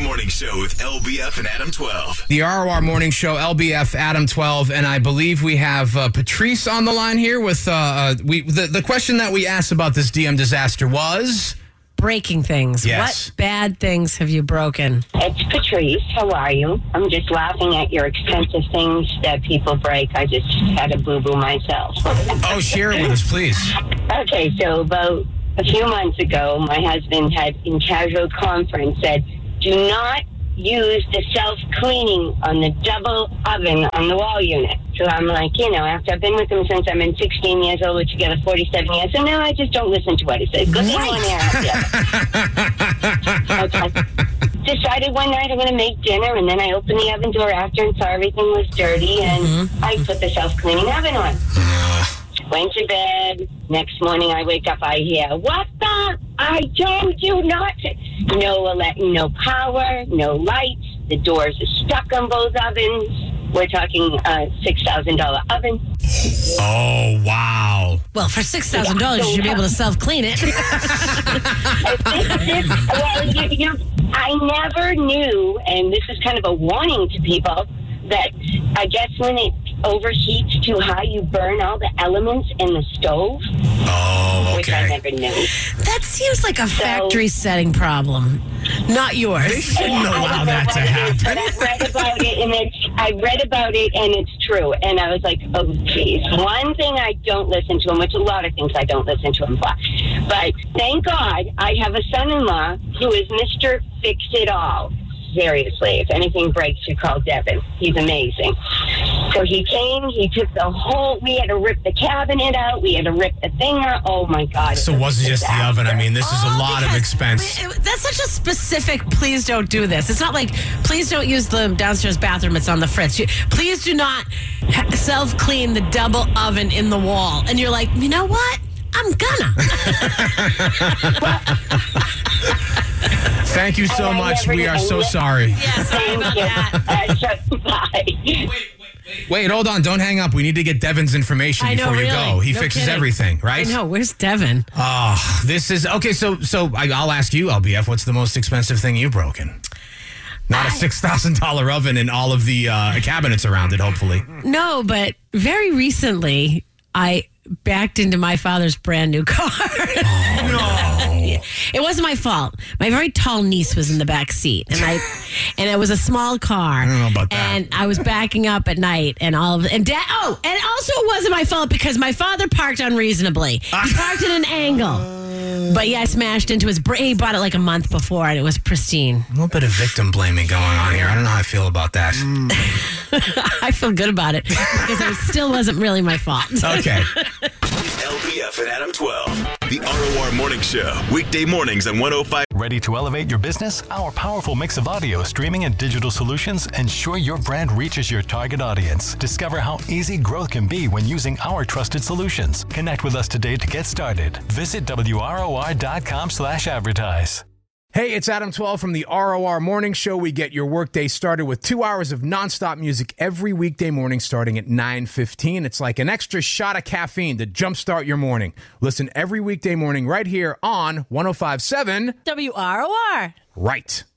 Morning Show with LBF and Adam 12. The ROR Morning Show, LBF, Adam 12, and I believe we have Patrice on the line here with the question that we asked about this DM disaster was... breaking things. Yes. What bad things have you broken? It's Patrice. How are you? I'm just laughing at your expensive things that people break. I just had a boo-boo myself. Oh, share it with us, please. Okay, so about a few months ago, my husband had, in casual conference, said, do not use the self-cleaning on the double oven on the wall unit. So I'm like, after I've been with him since I'm 16 years old, we're together 47 years, so now I just don't listen to what he says. Good thing one ear out the other. Okay. Decided one night I'm going to make dinner, and then I opened the oven door after and saw everything was dirty, and I put the self-cleaning oven on. Went to bed. Next morning I wake up, I hear, what the? I told you not to. No power, no lights. The doors are stuck on both ovens. We're talking a $6,000 oven. Oh, wow. Well, for $6,000, you should be able to self-clean it. I never knew, and this is kind of a warning to people, that I guess when it overheats too high, you burn all the elements in the stove. Oh, okay. Which I never knew. That seems like a factory setting problem, not yours. They shouldn't allow that to happen. But I read about it, and it's true. And I was like, oh, geez. One thing I don't listen to him, which a lot of things I don't listen to him for. But thank God I have a son-in-law who is Mr. Fix-It-All. Seriously, if anything breaks, you call Devin. He's amazing. So he came, he took we had to rip the cabinet out, we had to rip the thing out. Oh my God. So it wasn't just the oven. I mean, this is a lot of expense. That's such a specific, please don't do this. It's not like, please don't use the downstairs bathroom, it's on the fritz. Please do not self-clean the double oven in the wall. And you're like, you know what? I'm gonna. Thank you so much. We are so sorry. Yeah, sorry about that. Bye. Wait, hold on. Don't hang up. We need to get Devin's information before you go. He fixes everything, right? I know. Where's Devin? Oh, this is... Okay, so I'll ask you, LBF, what's the most expensive thing you've broken? Not a $6,000 oven and all of the cabinets around it, hopefully. No, but very recently, I backed into my father's brand new car. Oh, no. It wasn't my fault. My very tall niece was in the back seat, and it was a small car. I don't know about that. And I was backing up at night, and also it wasn't my fault because my father parked unreasonably. He parked at an angle. But yeah, I smashed into his he bought it like a month before, and it was pristine. A little bit of victim blaming going on here. I don't know how I feel about that. I feel good about it because it still wasn't really my fault. Okay. LBF and Adam 12. The ROR Morning Show. Weekday mornings on 105. Ready to elevate your business? Our powerful mix of audio, streaming, and digital solutions ensure your brand reaches your target audience. Discover how easy growth can be when using our trusted solutions. Connect with us today to get started. Visit WROR.com/advertise. Hey, it's Adam 12 from the ROR Morning Show. We get your workday started with 2 hours of nonstop music every weekday morning starting at 9:15. It's like an extra shot of caffeine to jumpstart your morning. Listen every weekday morning right here on 105.7 WROR. Right.